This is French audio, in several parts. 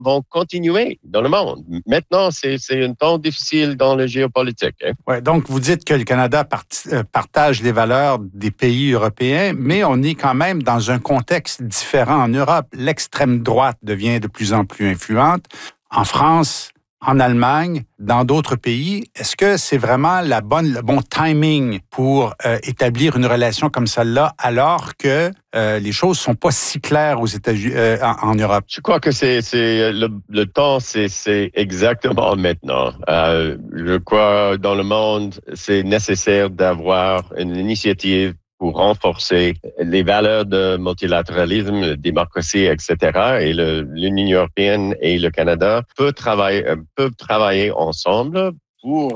vont continuer dans le monde. Maintenant, c'est un temps difficile dans le géopolitique. Hein? Ouais, donc, vous dites que le Canada partage les valeurs des pays européens, mais on est quand même dans un contexte différent en Europe. L'extrême droite devient de plus en plus influente. En France, en Allemagne, dans d'autres pays, est-ce que c'est vraiment le bon timing pour établir une relation comme celle-là, alors que les choses sont pas si claires aux États-Unis, en Europe? Je crois que le temps, c'est exactement maintenant. Je crois dans le monde, c'est nécessaire d'avoir une initiative pour renforcer les valeurs de multilatéralisme, de démocratie, etc. Et l'Union européenne et le Canada peuvent travailler ensemble pour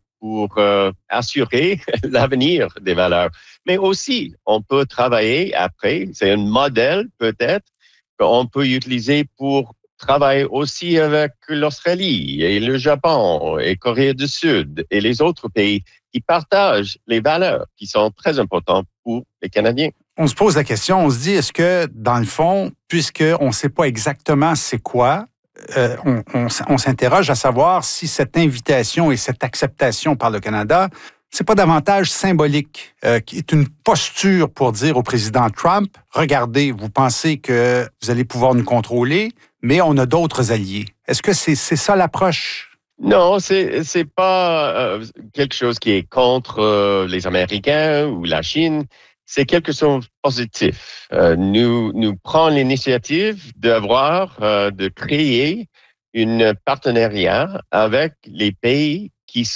assurer l'avenir des valeurs. Mais aussi, on peut travailler après, c'est un modèle peut-être qu'on peut utiliser pour travailler aussi avec l'Australie et le Japon et Corée du Sud et les autres pays qui partagent les valeurs qui sont très importantes pour les Canadiens. On se pose la question, on se dit, est-ce que, dans le fond, puisqu'on ne sait pas exactement c'est quoi, on s'interroge à savoir si cette invitation et cette acceptation par le Canada, c'est pas davantage symbolique, qui est une posture pour dire au président Trump, regardez, vous pensez que vous allez pouvoir nous contrôler, mais on a d'autres alliés. Est-ce que c'est ça l'approche? Non, c'est pas quelque chose qui est contre les Américains ou la Chine. C'est quelque chose de positif. Nous prenons l'initiative de créer une partenariat avec les pays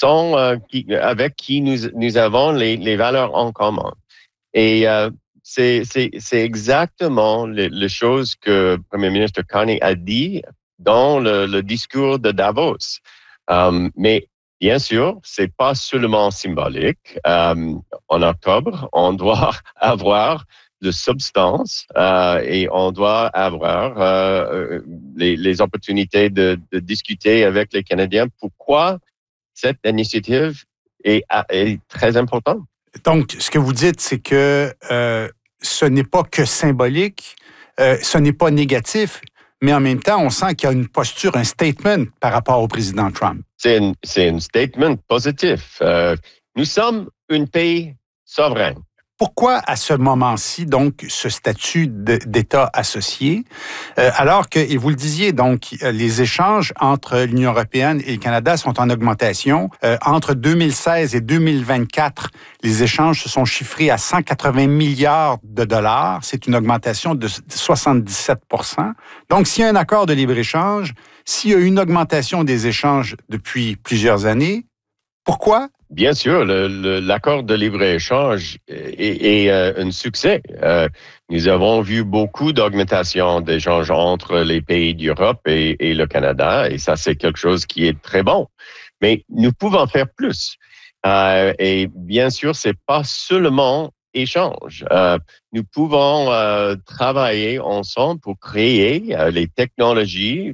avec qui nous avons les valeurs en commun. Et c'est exactement les choses que le Premier ministre Carney a dit dans le discours de Davos. Mais bien sûr, c'est pas seulement symbolique. En octobre, on doit avoir de substance et on doit avoir les opportunités de discuter avec les Canadiens. Pourquoi cette initiative est très importante? Donc, ce que vous dites, c'est que ce n'est pas que symbolique, ce n'est pas négatif, mais en même temps, on sent qu'il y a une posture, un statement par rapport au président Trump. C'est un statement positif. Nous sommes un pays souverain. Pourquoi, à ce moment-ci, donc, ce statut d'État associé, alors que, et vous le disiez, donc, les échanges entre l'Union européenne et le Canada sont en augmentation. Entre 2016 et 2024, les échanges se sont chiffrés à 180 milliards de dollars. C'est une augmentation de 77 %. Donc, s'il y a un accord de libre-échange, s'il y a une augmentation des échanges depuis plusieurs années, pourquoi? Bien sûr, l'accord de libre-échange est un succès. Nous avons vu beaucoup d'augmentation d'échanges entre les pays d'Europe et le Canada, et ça, c'est quelque chose qui est très bon. Mais nous pouvons faire plus. Et bien sûr, c'est pas seulement échange. Nous pouvons travailler ensemble pour créer les technologies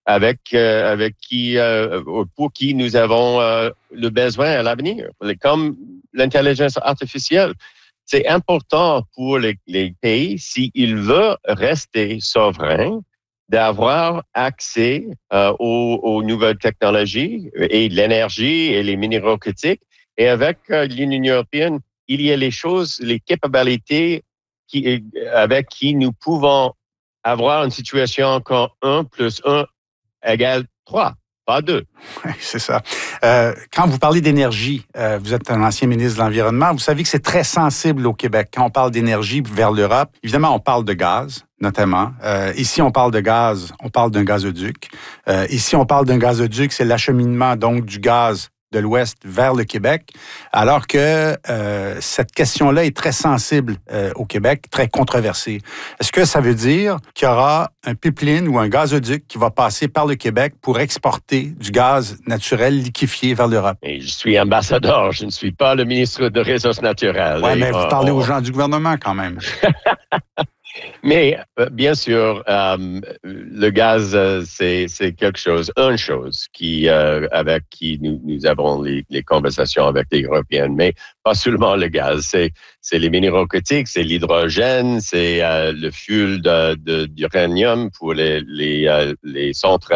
pour qui nous avons le besoin à l'avenir. Comme l'intelligence artificielle, c'est important pour les pays, s'ils veulent rester souverains, d'avoir accès aux nouvelles technologies et l'énergie et les minéraux critiques. Et avec l'Union européenne, il y a les capacités avec qui nous pouvons avoir une situation quand 1 + 1 égale 3, pas 2. Oui, c'est ça. Quand vous parlez d'énergie, vous êtes un ancien ministre de l'Environnement, vous savez que c'est très sensible au Québec. Quand on parle d'énergie vers l'Europe, évidemment, on parle de gaz, notamment. Ici, on parle de gaz, on parle d'un gazoduc. Ici, on parle d'un gazoduc, c'est l'acheminement donc du gaz de l'Ouest vers le Québec, alors que cette question-là est très sensible au Québec, très controversée. Est-ce que ça veut dire qu'il y aura un pipeline ou un gazoduc qui va passer par le Québec pour exporter du gaz naturel liquéfié vers l'Europe? Et je suis ambassadeur, je ne suis pas le ministre des Ressources naturelles. Oui, mais vous parlez aux gens du gouvernement quand même. Mais bien sûr, le gaz, c'est quelque chose, une chose avec qui nous avons les conversations avec les Européens, mais pas seulement le gaz, c'est les minéraux critiques, c'est l'hydrogène, c'est le fuel d'uranium pour les centrales